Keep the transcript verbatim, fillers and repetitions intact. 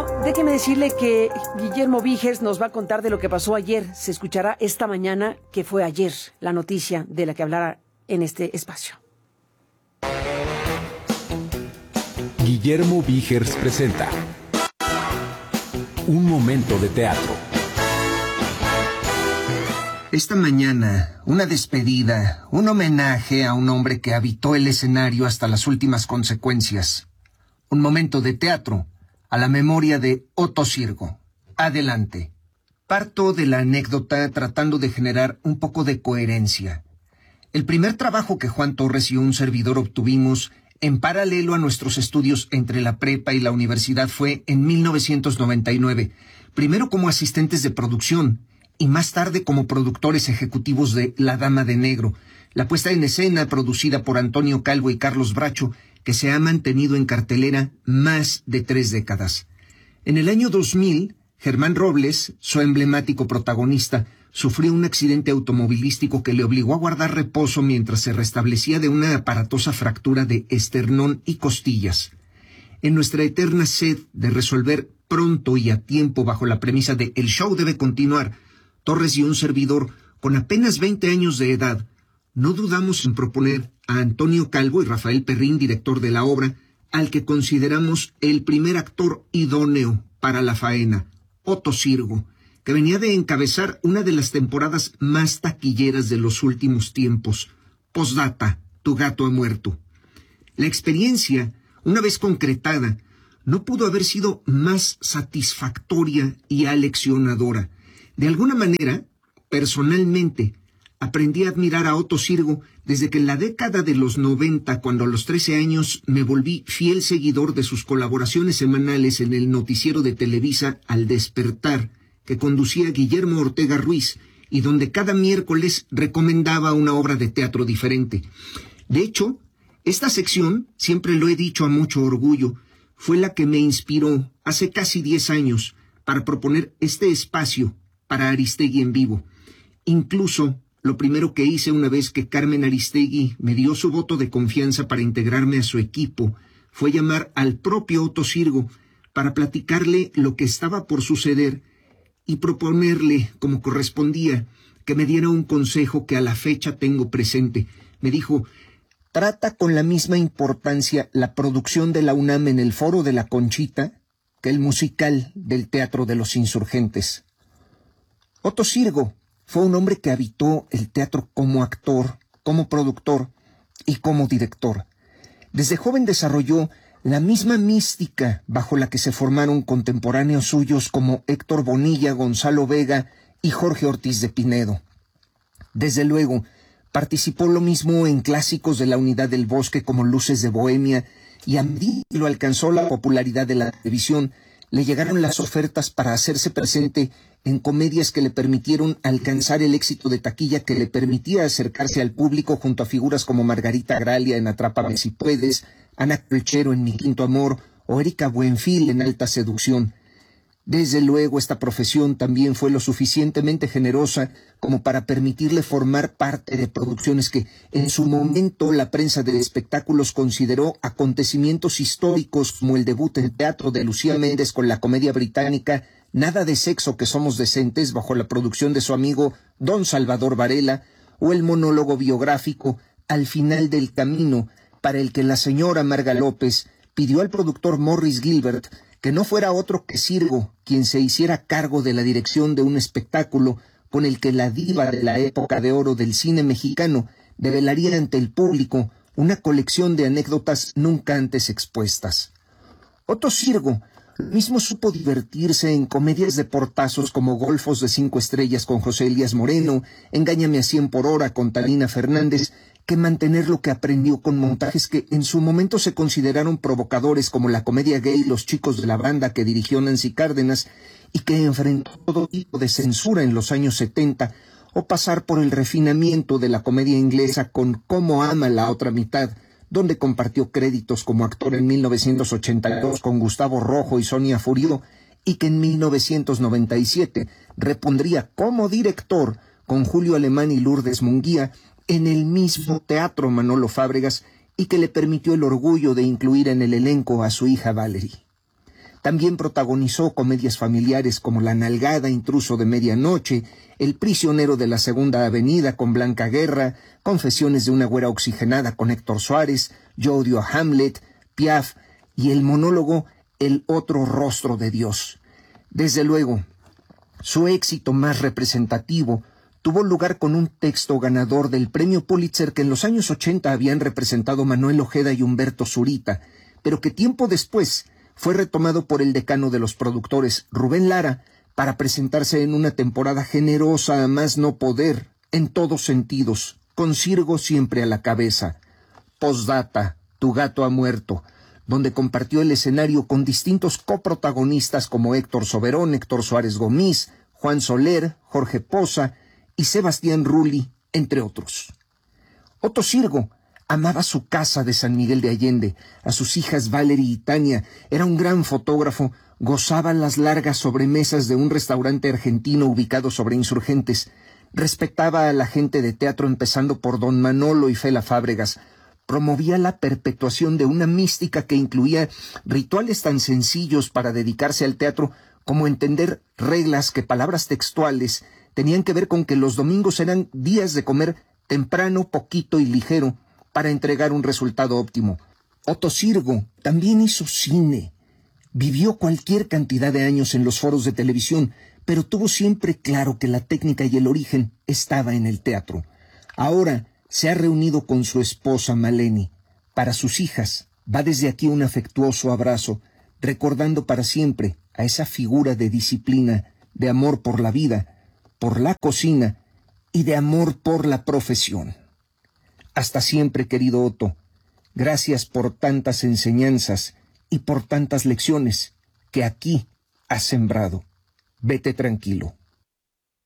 Bueno, déjeme decirle que Guillermo Víges nos va a contar de lo que pasó ayer. Se escuchará esta mañana, que fue ayer, la noticia de la que hablará en este espacio. Guillermo Víges presenta Un momento de teatro. Esta mañana, una despedida, un homenaje a un hombre que habitó el escenario hasta las últimas consecuencias. Un momento de teatro a la memoria de Otto Sirgo. Adelante. Parto de la anécdota tratando de generar un poco de coherencia. El primer trabajo que Juan Torres y un servidor obtuvimos en paralelo a nuestros estudios entre la prepa y la universidad fue en mil novecientos noventa y nueve, primero como asistentes de producción y más tarde como productores ejecutivos de La Dama de Negro, la puesta en escena producida por Antonio Calvo y Carlos Bracho, que se ha mantenido en cartelera más de tres décadas. En el año dos mil, Germán Robles, su emblemático protagonista, sufrió un accidente automovilístico que le obligó a guardar reposo mientras se restablecía de una aparatosa fractura de esternón y costillas. En nuestra eterna sed de resolver pronto y a tiempo bajo la premisa de el show debe continuar, Torres y un servidor, con apenas veinte años de edad, no dudamos en proponer a Antonio Calvo y Rafael Perrín, director de la obra, al que consideramos el primer actor idóneo para la faena, Otto Sirgo, que venía de encabezar una de las temporadas más taquilleras de los últimos tiempos, Postdata, Tu gato ha muerto. La experiencia, una vez concretada, no pudo haber sido más satisfactoria y aleccionadora. De alguna manera, personalmente, aprendí a admirar a Otto Sirgo desde que en la década de los noventa, cuando a los trece años me volví fiel seguidor de sus colaboraciones semanales en el noticiero de Televisa Al Despertar, que conducía Guillermo Ortega Ruiz, y donde cada miércoles recomendaba una obra de teatro diferente. De hecho, esta sección, siempre lo he dicho a mucho orgullo, fue la que me inspiró hace casi diez años para proponer este espacio para Aristegui en vivo. Incluso, lo primero que hice una vez que Carmen Aristegui me dio su voto de confianza para integrarme a su equipo fue llamar al propio Otto Sirgo para platicarle lo que estaba por suceder y proponerle, como correspondía, que me diera un consejo que a la fecha tengo presente. Me dijo: trata con la misma importancia la producción de la UNAM en el Foro de la Conchita que el musical del Teatro de los Insurgentes. Otto Sirgo fue un hombre que habitó el teatro como actor, como productor y como director. Desde joven desarrolló la misma mística bajo la que se formaron contemporáneos suyos como Héctor Bonilla, Gonzalo Vega y Jorge Ortiz de Pinedo. Desde luego, participó lo mismo en clásicos de la Unidad del Bosque como Luces de Bohemia, y a medida que lo alcanzó la popularidad de la televisión, le llegaron las ofertas para hacerse presente en comedias que le permitieron alcanzar el éxito de taquilla que le permitía acercarse al público junto a figuras como Margarita Gralia en Atrápame si puedes, Ana Colchero en Mi quinto amor o Erika Buenfil en Alta seducción. Desde luego, esta profesión también fue lo suficientemente generosa como para permitirle formar parte de producciones que en su momento la prensa de espectáculos consideró acontecimientos históricos, como el debut en teatro de Lucía Méndez con la comedia británica Nada de sexo que somos decentes, bajo la producción de su amigo Don Salvador Varela, o el monólogo biográfico Al final del camino, para el que la señora Marga López pidió al productor Morris Gilbert que no fuera otro que Sirgo quien se hiciera cargo de la dirección de un espectáculo con el que la diva de la época de oro del cine mexicano develaría ante el público una colección de anécdotas nunca antes expuestas. Otto Sirgo mismo supo divertirse en comedias de portazos como Golfos de cinco estrellas con José Elías Moreno, Engáñame a cien por hora con Talina Fernández, que mantener lo que aprendió con montajes que en su momento se consideraron provocadores, como la comedia gay Los chicos de la banda que dirigió Nancy Cárdenas y que enfrentó todo tipo de censura en los años setenta, o pasar por el refinamiento de la comedia inglesa con Cómo ama la otra mitad, donde compartió créditos como actor en mil novecientos ochenta y dos con Gustavo Rojo y Sonia Furió, y que en mil novecientos noventa y siete repondría como director con Julio Alemán y Lourdes Munguía en el mismo Teatro Manolo Fábregas, y que le permitió el orgullo de incluir en el elenco a su hija Valerie. También protagonizó comedias familiares como La nalgada, Intruso de medianoche, El prisionero de la Segunda Avenida con Blanca Guerra, Confesiones de una güera oxigenada con Héctor Suárez, Yo odio a Hamlet, Piaf y el monólogo El otro rostro de Dios. Desde luego, su éxito más representativo tuvo lugar con un texto ganador del premio Pulitzer que en los años ochenta habían representado Manuel Ojeda y Humberto Zurita, pero que tiempo después fue retomado por el decano de los productores, Rubén Lara, para presentarse en una temporada generosa a más no poder, en todos sentidos, con Sirgo siempre a la cabeza. Postdata, Tu gato ha muerto, donde compartió el escenario con distintos coprotagonistas como Héctor Soberón, Héctor Suárez Gómez, Juan Soler, Jorge Poza y Sebastián Rulli, entre otros. Otto Sirgo amaba su casa de San Miguel de Allende, a sus hijas Valerie y Tania, era un gran fotógrafo, gozaba las largas sobremesas de un restaurante argentino ubicado sobre Insurgentes, respetaba a la gente de teatro empezando por Don Manolo y Fela Fábregas, promovía la perpetuación de una mística que incluía rituales tan sencillos para dedicarse al teatro como entender reglas que, palabras textuales, tenían que ver con que los domingos eran días de comer temprano, poquito y ligero, para entregar un resultado óptimo. Otto Sirgo también hizo cine. Vivió cualquier cantidad de años en los foros de televisión, pero tuvo siempre claro que la técnica y el origen estaba en el teatro. Ahora se ha reunido con su esposa Maleni. Para sus hijas va desde aquí un afectuoso abrazo, recordando para siempre a esa figura de disciplina, de amor por la vida, por la cocina y de amor por la profesión. Hasta siempre, querido Otto. Gracias por tantas enseñanzas y por tantas lecciones que aquí has sembrado. Vete tranquilo.